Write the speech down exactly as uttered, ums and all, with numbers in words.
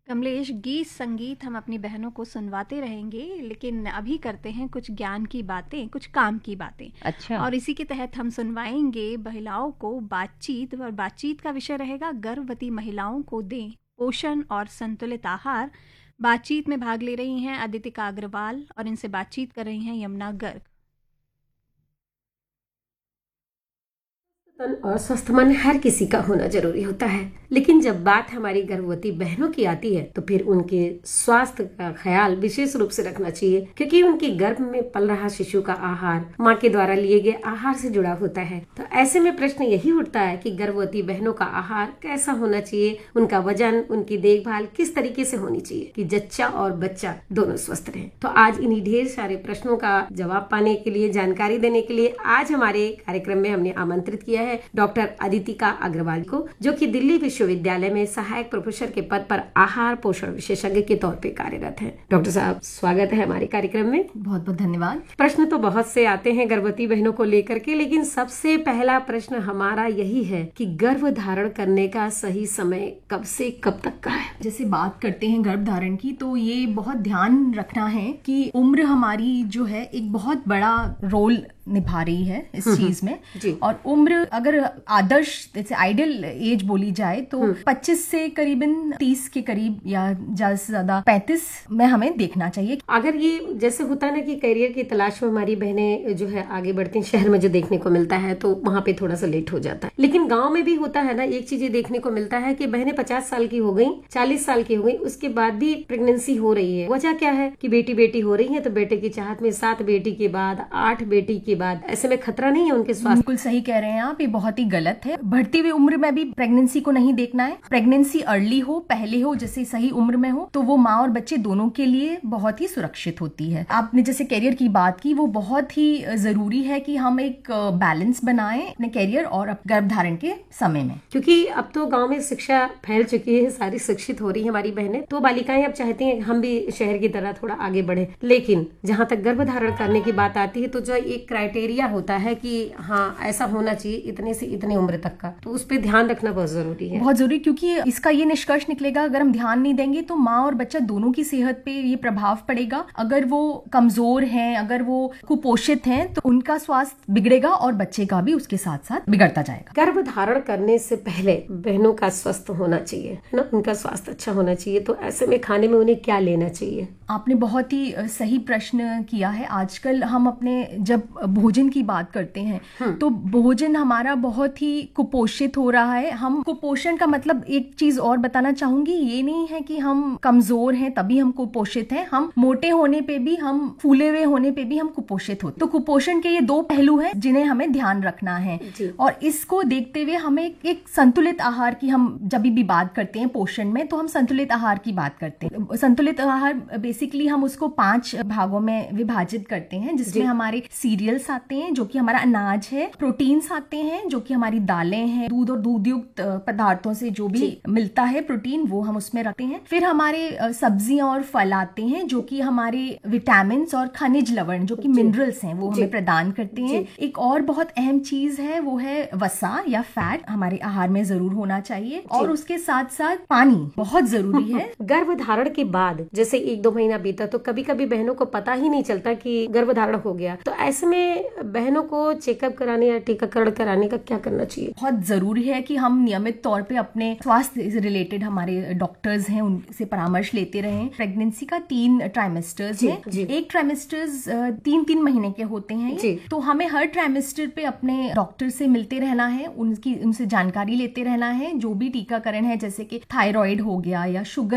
कमलेश, गीत संगीत हम अपनी बहनों को सुनवाते रहेंगे, लेकिन अभी करते हैं कुछ ज्ञान की बातें, कुछ काम की बातें। अच्छा। और इसी के तहत हम सुनवाएंगे महिलाओं को बातचीत, और बातचीत का विषय रहेगा गर्भवती महिलाओं को दें पोषण और संतुलित आहार। बातचीत में भाग ले रही हैं अदितिका अग्रवाल और इनसे बातचीत कर रही हैं यमुना गर्ग। तन और स्वस्थ मन हर किसी का होना जरूरी होता है, लेकिन जब बात हमारी गर्भवती बहनों की आती है तो फिर उनके स्वास्थ्य का ख्याल विशेष रूप से रखना चाहिए, क्योंकि उनके गर्भ में पल रहा शिशु का आहार माँ के द्वारा लिए गए आहार से जुड़ा होता है। तो ऐसे में प्रश्न यही उठता है कि गर्भवती बहनों का आहार कैसा होना चाहिए, उनका वजन, उनकी देखभाल किस तरीके से होनी चाहिए कि जच्चा और बच्चा दोनों स्वस्थ रहे। तो आज इन्हीं ढेर सारे प्रश्नों का जवाब पाने के लिए, जानकारी देने के लिए आज हमारे कार्यक्रम में हमने आमंत्रित किया है डॉक्टर अदितिका अग्रवाल को, जो कि दिल्ली विश्वविद्यालय में सहायक प्रोफेसर के पद पर आहार पोषण विशेषज्ञ के तौर पे कार्यरत हैं। डॉक्टर साहब, स्वागत है हमारे कार्यक्रम में। बहुत बहुत धन्यवाद। प्रश्न तो बहुत से आते हैं गर्भवती बहनों को लेकर के, लेकिन सबसे पहला प्रश्न हमारा यही है कि गर्भ धारण करने का सही समय कब से कब तक का है। जैसे बात करते हैं गर्भ धारण की, तो ये बहुत ध्यान रखना है कि उम्र हमारी जो है एक बहुत बड़ा रोल निभा रही है इस चीज में। जी। और उम्र अगर आदर्श जैसे आइडियल एज बोली जाए तो पच्चीस से करीबन तीस के करीब या ज्यादा से ज्यादा पैंतीस में हमें देखना चाहिए। अगर ये जैसे होता है ना कि करियर की तलाश में हमारी बहनें जो है आगे बढ़ती हैं, शहर में जो देखने को मिलता है तो वहाँ पे थोड़ा सा लेट हो जाता है, लेकिन गाँव में भी होता है ना, एक चीज ये देखने को मिलता है कि बहनें पचास साल की हो गई, चालीस साल की हो गई, उसके बाद भी प्रेगनेंसी हो रही है। वजह क्या है कि बेटी बेटी हो रही है, तो बेटे की चाहत में सात बेटी के बाद, आठ बेटी के बाद, ऐसे में खतरा नहीं है उनके स्वास्थ्य। बिल्कुल सही कह रहे हैं आप, ये बहुत ही गलत है। बढ़ती हुई उम्र में भी प्रेगनेंसी को नहीं देखना है। प्रेगनेंसी अर्ली हो, पहले हो, जैसे सही उम्र में हो, तो वो माँ और बच्चे दोनों के लिए बहुत ही सुरक्षित होती है। आपने जैसे कैरियर की बात की, वो बहुत ही जरूरी है कि हम एक बैलेंस बनाएं अपने कैरियर और गर्भधारण के समय में, क्योंकि अब तो गाँव में शिक्षा फैल चुकी है, सारी शिक्षित हो रही है हमारी बहनें, तो बालिकाएं अब चाहती हैं हम भी शहर की तरह थोड़ा आगे बढ़े। लेकिन जहाँ तक गर्भधारण करने की बात आती है तो जो एक क्राइटेरिया होता है कि हाँ ऐसा होना चाहिए इतने से इतने उम्र तक का, तो उस पर ध्यान रखना बहुत जरूरी है। बहुत जरूरी, क्योंकि इसका ये निष्कर्ष निकलेगा अगर हम ध्यान नहीं देंगे तो माँ और बच्चा दोनों की सेहत पे ये प्रभाव पड़ेगा। अगर वो कमजोर हैं, अगर वो कुपोषित हैं, तो उनका स्वास्थ्य बिगड़ेगा और बच्चे का भी उसके साथ साथ बिगड़ता जाएगा। गर्भ धारण करने से पहले बहनों का स्वस्थ होना चाहिए, है ना, उनका स्वास्थ्य अच्छा होना चाहिए। तो ऐसे में खाने में उन्हें क्या लेना चाहिए? आपने बहुत ही सही प्रश्न किया है। आजकल हम अपने जब भोजन की बात करते हैं तो भोजन हमारा बहुत ही कुपोषित हो रहा है। हम कुपोषण का मतलब एक चीज और बताना चाहूंगी, ये नहीं है कि हम कमजोर हैं तभी हम कुपोषित हैं। हम मोटे होने पे भी, हम फूले हुए होने पे भी हम कुपोषित होते। तो कुपोषण के ये दो पहलू हैं जिन्हें हमें ध्यान रखना है, और इसको देखते हुए हमें एक संतुलित आहार की, हम जब भी बात करते हैं पोषण में तो हम संतुलित आहार की बात करते हैं। संतुलित आहार बेसिकली हम उसको पांच भागों में विभाजित करते हैं, जिसमें हमारे सीरियल्स आते हैं जो कि हमारा अनाज है, प्रोटीन्स आते हैं जो कि हमारी दालें हैं, दूध और दूध युक्त पदार्थों से जो भी मिलता है प्रोटीन वो हम उसमें रखते हैं। फिर हमारे सब्जियां और फल आते हैं जो कि हमारे विटामिन और खनिज लवण जो कि मिनरल्स हैं वो हमें प्रदान करते हैं। एक और बहुत अहम चीज है वो है वसा या फैट, हमारे आहार में जरूर होना चाहिए, और उसके साथ साथ पानी बहुत जरूरी है। गर्भ धारण के बाद जैसे एक दो महीना बीता तो कभी कभी बहनों को पता ही नहीं चलता कि गर्भ धारण हो गया, तो ऐसे में बहनों को चेकअप कराने या टीकाकरण कराने का क्या करना चाहिए? बहुत जरूरी है कि हम नियमित तौर पे अपने स्वास्थ्य से रिलेटेड हमारे डॉक्टर्स हैं उनसे परामर्श लेते रहें। प्रेगनेंसी का तीन ट्राइमेस्टर्स हैं, एक ट्राइमेस्टर्स तीन तीन महीने के होते हैं, तो हमें हर ट्राइमेस्टर पे अपने डॉक्टर से मिलते रहना है, उनकी उनसे जानकारी लेते रहना है। जो भी टीकाकरण है जैसे कि थायराइड हो गया या शुगर